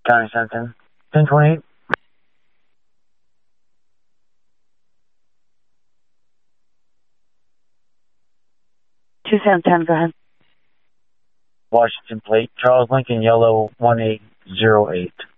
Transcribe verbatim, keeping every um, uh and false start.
County Center. ten twenty-eight. two seven ten, go ahead. Washington plate. Charles Lincoln, yellow one eight zero eight.